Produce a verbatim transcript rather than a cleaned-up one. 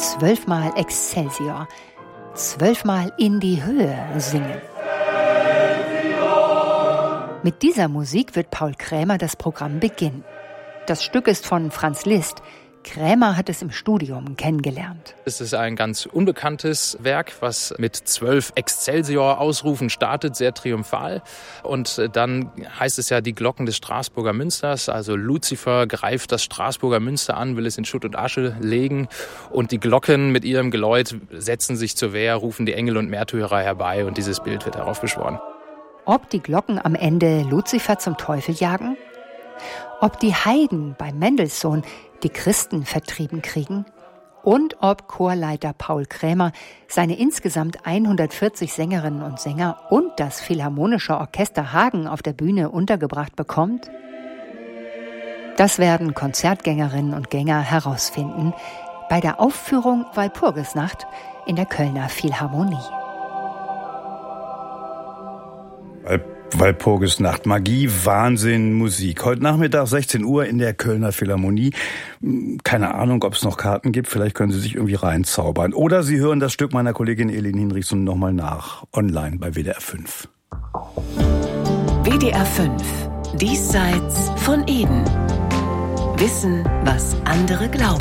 zwölfmal Excelsior, zwölfmal in die Höhe singen. Mit dieser Musik wird Paul Krämer das Programm beginnen. Das Stück ist von Franz Liszt. Krämer hat es im Studium kennengelernt. Es ist ein ganz unbekanntes Werk, was mit zwölf Excelsior-Ausrufen startet, sehr triumphal. Und dann heißt es ja die Glocken des Straßburger Münsters. Also Luzifer greift das Straßburger Münster an, will es in Schutt und Asche legen. Und die Glocken mit ihrem Geläut setzen sich zur Wehr, rufen die Engel und Märtyrer herbei. Und dieses Bild wird heraufbeschworen. Ob die Glocken am Ende Luzifer zum Teufel jagen? Ob die Heiden bei Mendelssohn die Christen vertrieben kriegen? Und ob Chorleiter Paul Krämer seine insgesamt hundertvierzig Sängerinnen und Sänger und das Philharmonische Orchester Hagen auf der Bühne untergebracht bekommt? Das werden Konzertgängerinnen und Gänger herausfinden bei der Aufführung Walpurgisnacht in der Kölner Philharmonie. Walpurgisnacht, Magie, Wahnsinn, Musik. Heute Nachmittag sechzehn Uhr in der Kölner Philharmonie. Keine Ahnung, ob es noch Karten gibt. Vielleicht können Sie sich irgendwie reinzaubern. Oder Sie hören das Stück meiner Kollegin Elin Hinrichs nochmal nach. Online bei W D R fünf. W D R fünf. Diesseits von Eden. Wissen, was andere glauben.